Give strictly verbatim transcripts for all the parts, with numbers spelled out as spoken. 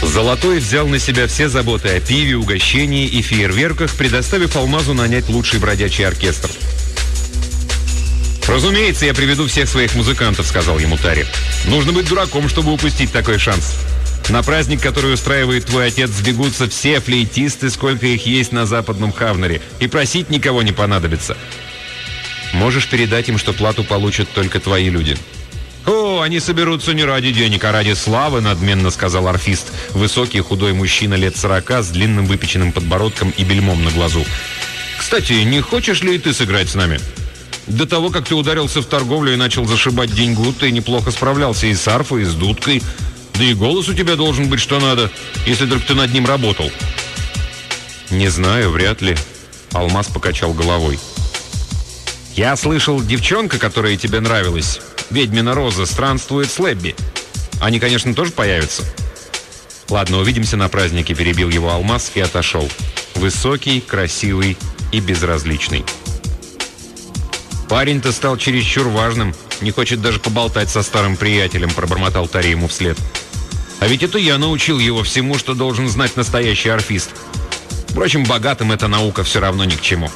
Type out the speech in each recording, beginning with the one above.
Золотой взял на себя все заботы о пиве, угощении и фейерверках, предоставив Алмазу нанять лучший бродячий оркестр. «Разумеется, я приведу всех своих музыкантов», — сказал ему Тари. «Нужно быть дураком, чтобы упустить такой шанс. На праздник, который устраивает твой отец, сбегутся все флейтисты, сколько их есть на западном Хавнере, и просить никого не понадобится. Можешь передать им, что плату получат только твои люди». «О, они соберутся не ради денег, а ради славы», — надменно сказал арфист, высокий худой мужчина лет сорока с длинным выпеченным подбородком и бельмом на глазу. «Кстати, не хочешь ли и ты сыграть с нами? До того, как ты ударился в торговлю и начал зашибать деньгу, ты неплохо справлялся и с арфой, и с дудкой. Да и голос у тебя должен быть что надо, если только ты над ним работал». «Не знаю, вряд ли», — Алмаз покачал головой. «Я слышал, девчонка, которая тебе нравилась, ведьмина Роза, странствует с Лебби. Они, конечно, тоже появятся». «Ладно, увидимся на празднике», — перебил его Алмаз и отошел. Высокий, красивый и безразличный. «Парень-то стал чересчур важным, не хочет даже поболтать со старым приятелем», — пробормотал Тари ему вслед. «А ведь это я научил его всему, что должен знать настоящий арфист. Впрочем, богатым эта наука все равно ни к чему».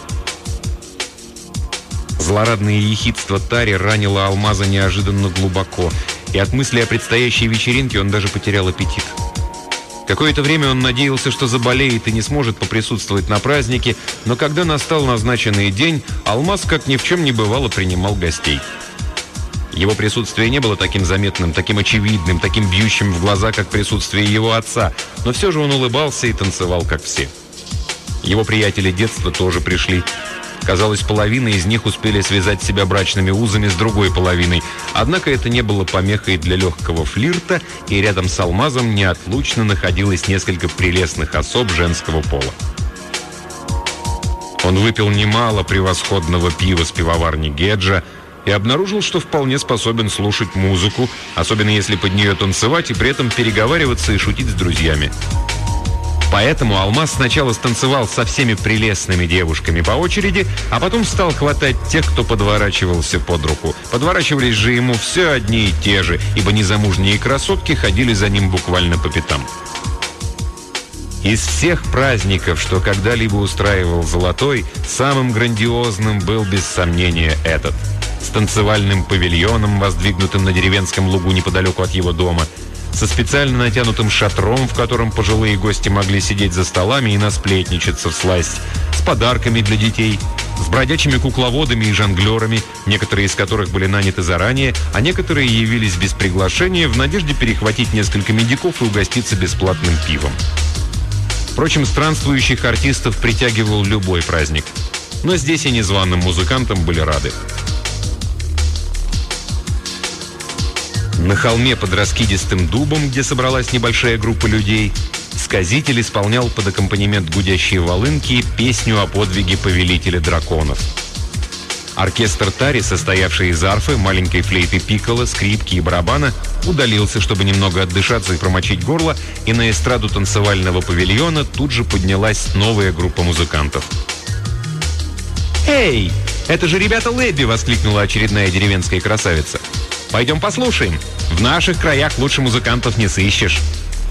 Злорадное ехидство Тари ранило Алмаза неожиданно глубоко, и от мысли о предстоящей вечеринке он даже потерял аппетит. Какое-то время он надеялся, что заболеет и не сможет поприсутствовать на празднике, но когда настал назначенный день, Алмаз, как ни в чем не бывало, принимал гостей. Его присутствие не было таким заметным, таким очевидным, таким бьющим в глаза, как присутствие его отца, но все же он улыбался и танцевал, как все. Его приятели детства тоже пришли. Казалось, половина из них успели связать себя брачными узами с другой половиной. Однако это не было помехой для легкого флирта, и рядом с Алмазом неотлучно находилось несколько прелестных особ женского пола. Он выпил немало превосходного пива с пивоварни Геджа и обнаружил, что вполне способен слушать музыку, особенно если под нее танцевать и при этом переговариваться и шутить с друзьями. Поэтому Алмаз сначала станцевал со всеми прелестными девушками по очереди, а потом стал хватать тех, кто подворачивался под руку. Подворачивались же ему все одни и те же, ибо незамужние красотки ходили за ним буквально по пятам. Из всех праздников, что когда-либо устраивал Золотой, самым грандиозным был без сомнения этот. С танцевальным павильоном, воздвигнутым на деревенском лугу неподалеку от его дома, со специально натянутым шатром, в котором пожилые гости могли сидеть за столами и насплетничаться всласть, с подарками для детей, с бродячими кукловодами и жонглерами, некоторые из которых были наняты заранее, а некоторые явились без приглашения в надежде перехватить несколько медиков и угоститься бесплатным пивом. Впрочем, странствующих артистов притягивал любой праздник, но здесь и незваным музыкантам были рады. На холме под раскидистым дубом, где собралась небольшая группа людей, сказитель исполнял под аккомпанемент гудящей волынки песню о подвиге повелителя драконов. Оркестр Тари, состоявший из арфы, маленькой флейты пикколо, скрипки и барабана, удалился, чтобы немного отдышаться и промочить горло, и на эстраду танцевального павильона тут же поднялась новая группа музыкантов. «Эй, это же ребята Лебби!» — воскликнула очередная деревенская красавица. «Пойдем послушаем. В наших краях лучше музыкантов не сыщешь».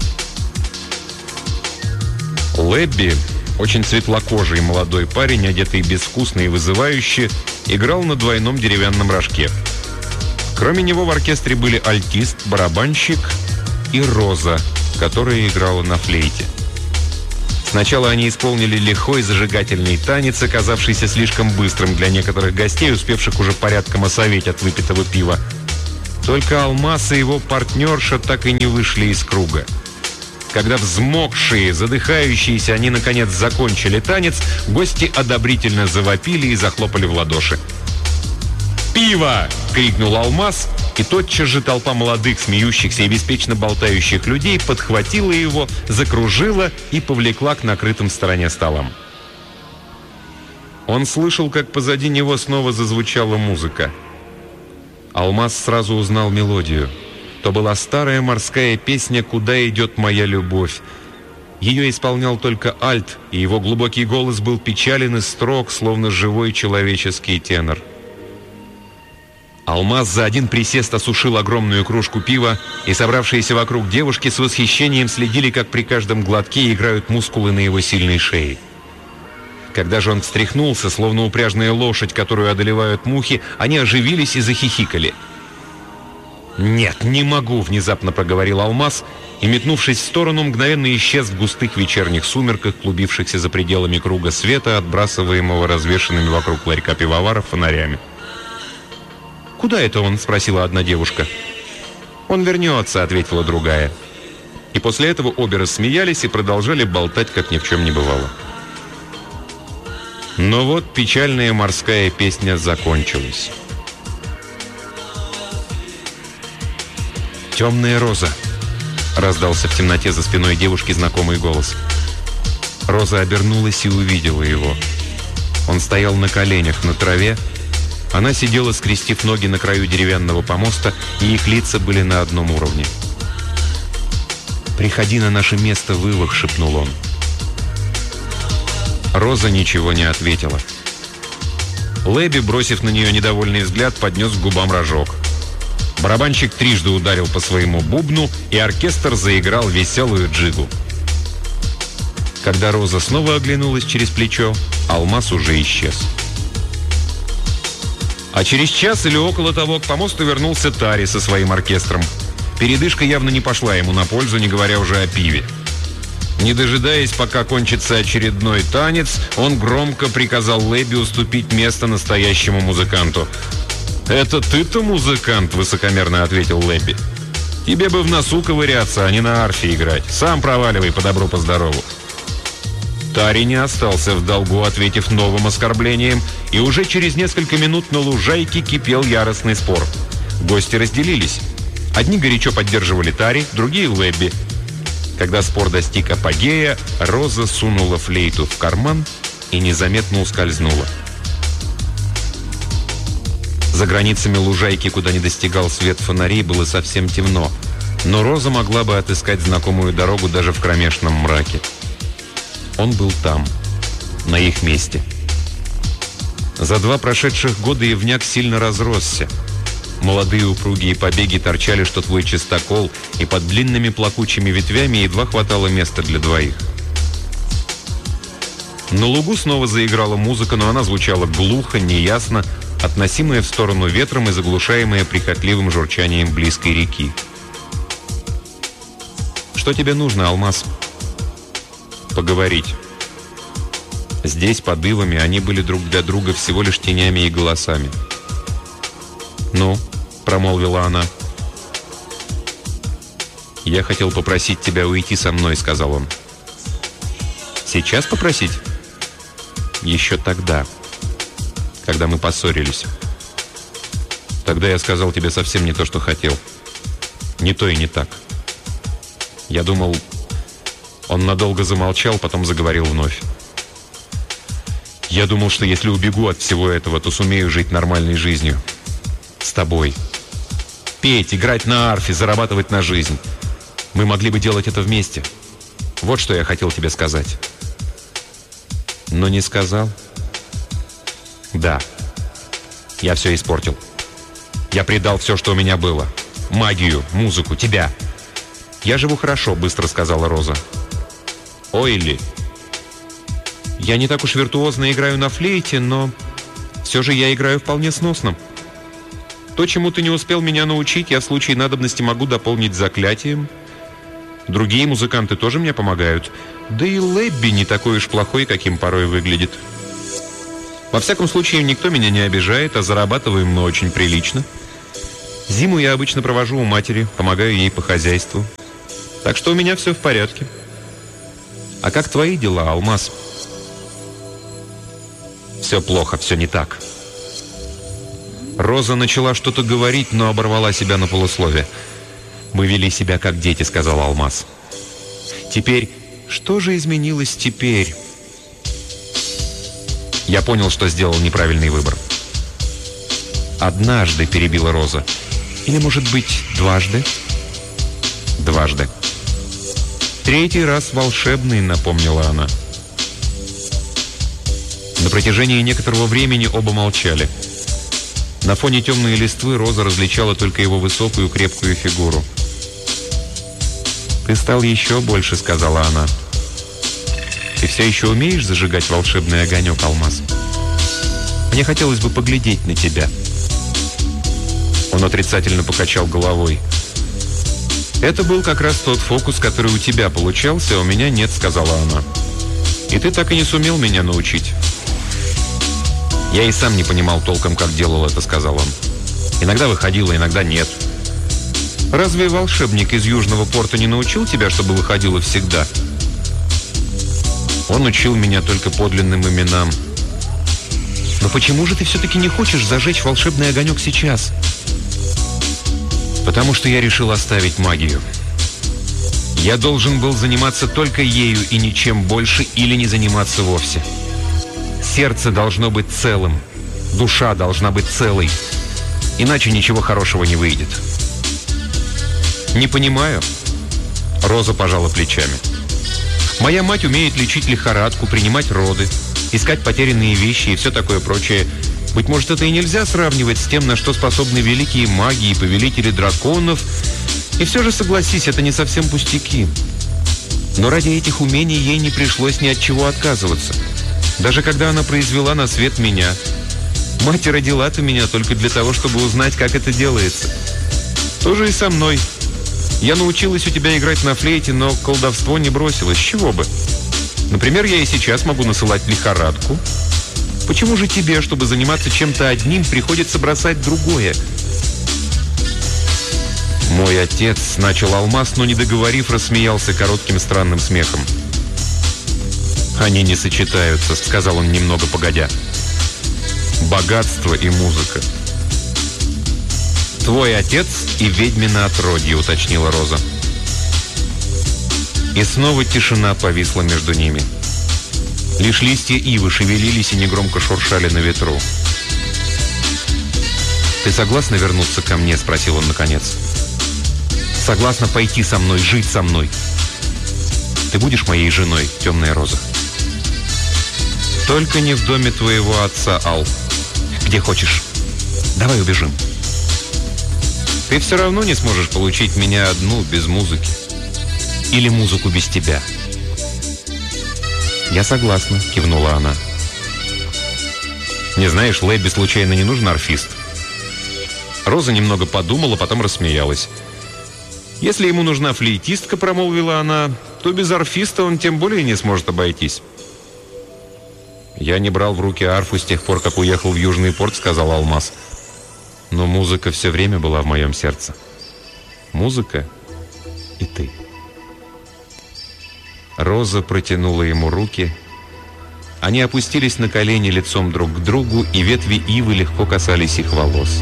Лебби, очень светлокожий молодой парень, одетый безвкусно и вызывающе, играл на двойном деревянном рожке. Кроме него в оркестре были альтист, барабанщик и Роза, которая играла на флейте. Сначала они исполнили лихой зажигательный танец, оказавшийся слишком быстрым для некоторых гостей, успевших уже порядком осоветь от выпитого пива. Только Алмаз и его партнерша так и не вышли из круга. Когда взмокшие, задыхающиеся, они наконец закончили танец, гости одобрительно завопили и захлопали в ладоши. «Пиво!» — крикнул Алмаз, и тотчас же толпа молодых, смеющихся и беспечно болтающих людей подхватила его, закружила и повлекла к накрытым в стороне столам. Он слышал, как позади него снова зазвучала музыка. Алмаз сразу узнал мелодию. То была старая морская песня «Куда идет моя любовь». Ее исполнял только альт, и его глубокий голос был печален и строг, словно живой человеческий тенор. Алмаз за один присест осушил огромную кружку пива, и собравшиеся вокруг девушки с восхищением следили, как при каждом глотке играют мускулы на его сильной шее. Когда же он встряхнулся, словно упряжная лошадь, которую одолевают мухи, они оживились и захихикали. «Нет, не могу!» — внезапно проговорил Алмаз, и, метнувшись в сторону, мгновенно исчез в густых вечерних сумерках, клубившихся за пределами круга света, отбрасываемого развешанными вокруг ларька пивоваров фонарями. «Куда это он?» — спросила одна девушка. «Он вернется», — ответила другая. И после этого обе рассмеялись и продолжали болтать, как ни в чем не бывало. Но вот печальная морская песня закончилась. «Темная роза», — раздался в темноте за спиной девушки знакомый голос. Роза обернулась и увидела его. Он стоял на коленях на траве. Она сидела, скрестив ноги на краю деревянного помоста, и их лица были на одном уровне. «Приходи на наше место, вывах», — шепнул он. Роза ничего не ответила. Лэби, бросив на нее недовольный взгляд, поднес к губам рожок. Барабанщик трижды ударил по своему бубну, и оркестр заиграл веселую джигу. Когда Роза снова оглянулась через плечо, Алмаз уже исчез. А через час или около того к помосту вернулся Тари со своим оркестром. Передышка явно не пошла ему на пользу, не говоря уже о пиве. Не дожидаясь, пока кончится очередной танец, он громко приказал Лэби уступить место настоящему музыканту. «Это ты-то музыкант?» — высокомерно ответил Лэби. «Тебе бы в носу ковыряться, а не на арфе играть. Сам проваливай по добру, по здорову». Тари не остался в долгу, ответив новым оскорблением, и уже через несколько минут на лужайке кипел яростный спор. Гости разделились. Одни горячо поддерживали Тари, другие — Лэби. Когда спор достиг апогея, Роза сунула флейту в карман и незаметно ускользнула. За границами лужайки, куда не достигал свет фонарей, было совсем темно, но Роза могла бы отыскать знакомую дорогу даже в кромешном мраке. Он был там, на их месте. За два прошедших года ивняк сильно разросся. Молодые упругие побеги торчали, что твой чистокол, и под длинными плакучими ветвями едва хватало места для двоих. На лугу снова заиграла музыка, но она звучала глухо, неясно, относимая в сторону ветром и заглушаемая прихотливым журчанием близкой реки. «Что тебе нужно, Алмаз?» «Поговорить». Здесь, под ивами, они были друг для друга всего лишь тенями и голосами. «Ну?» — промолвила она. «Я хотел попросить тебя уйти со мной», — сказал он. «Сейчас попросить?» «Еще тогда, когда мы поссорились. Тогда я сказал тебе совсем не то, что хотел. Не то и не так. Я думал...» Он надолго замолчал, потом заговорил вновь. «Я думал, что если убегу от всего этого, то сумею жить нормальной жизнью. С тобой. Петь, играть на арфе, зарабатывать на жизнь. Мы могли бы делать это вместе. Вот что я хотел тебе сказать». «Но не сказал?» «Да. Я все испортил. Я предал все, что у меня было. Магию, музыку, тебя». «Я живу хорошо», — быстро сказала Роза. «Ой ли. Я не так уж виртуозно играю на флейте, но все же я играю вполне сносно. То, чему ты не успел меня научить, я в случае надобности могу дополнить заклятием. Другие музыканты тоже мне помогают. Да и Лэбби не такой уж плохой, каким порой выглядит. Во всяком случае, никто меня не обижает, а зарабатываем мы очень прилично. Зиму я обычно провожу у матери, помогаю ей по хозяйству. Так что у меня все в порядке. А как твои дела, Алмаз?» «Все плохо, все не так». Роза начала что-то говорить, но оборвала себя на полуслове. «Мы вели себя как дети», — сказал Алмаз. «Теперь, что же изменилось теперь?» «Я понял, что сделал неправильный выбор». «Однажды», — перебила Роза. «Или, может быть, дважды?» «Дважды». «Третий раз волшебный», — напомнила она. На протяжении некоторого времени оба молчали. На фоне темной листвы Роза различала только его высокую крепкую фигуру. «Ты стал еще больше», — сказала она. «Ты все еще умеешь зажигать волшебный огонек, Алмаз? Мне хотелось бы поглядеть на тебя». Он отрицательно покачал головой. «Это был как раз тот фокус, который у тебя получался, а у меня нет», — сказала она. «И ты так и не сумел меня научить». «Я и сам не понимал толком, как делал это», — сказал он. «Иногда выходило, иногда нет». «Разве волшебник из Южного порта не научил тебя, чтобы выходило всегда?» «Он учил меня только подлинным именам». «Но почему же ты все-таки не хочешь зажечь волшебный огонек сейчас?» «Потому что я решил оставить магию. Я должен был заниматься только ею и ничем больше, или не заниматься вовсе. Сердце должно быть целым, душа должна быть целой, иначе ничего хорошего не выйдет». «Не понимаю». Роза пожала плечами. «Моя мать умеет лечить лихорадку, принимать роды, искать потерянные вещи и все такое прочее. Быть может, это и нельзя сравнивать с тем, на что способны великие маги и повелители драконов. И все же, согласись, это не совсем пустяки. Но ради этих умений ей не пришлось ни от чего отказываться. Даже когда она произвела на свет меня. Мать родила-то меня только для того, чтобы узнать, как это делается. То же и со мной. Я научилась у тебя играть на флейте, но колдовство не бросилось. С чего бы? Например, я и сейчас могу насылать лихорадку. Почему же тебе, чтобы заниматься чем-то одним, приходится бросать другое?» «Мой отец», — начал Алмаз, но, не договорив, рассмеялся коротким странным смехом. «Они не сочетаются», — сказал он немного погодя. «Богатство и музыка». «Твой отец и ведьмина отродье», — уточнила Роза. И снова тишина повисла между ними. Лишь листья ивы шевелились и негромко шуршали на ветру. «Ты согласна вернуться ко мне?» — спросил он наконец. «Согласна пойти со мной, жить со мной? Ты будешь моей женой, темная Роза?» «Только не в доме твоего отца, Ал. Где хочешь. Давай убежим». «Ты все равно не сможешь получить меня одну без музыки. Или музыку без тебя». «Я согласна», — кивнула она. «Не знаешь, Лэбби случайно не нужен арфист?» Роза немного подумала, потом рассмеялась. «Если ему нужна флейтистка», — промолвила она, — «то без арфиста он тем более не сможет обойтись». «Я не брал в руки арфу с тех пор, как уехал в Южный порт», — сказал Алмаз. «Но музыка все время была в моем сердце. Музыка и ты». Роза протянула ему руки. Они опустились на колени лицом друг к другу, и ветви ивы легко касались их волос.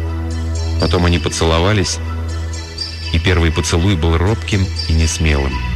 Потом они поцеловались, и первый поцелуй был робким и несмелым.